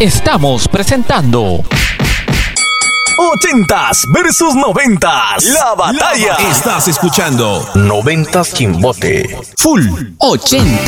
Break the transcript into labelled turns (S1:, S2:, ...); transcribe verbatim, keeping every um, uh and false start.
S1: Estamos presentando
S2: Ochentas versus noventas. La batalla.
S3: Estás escuchando
S2: Noventas Quimbote. Full
S1: ochenta.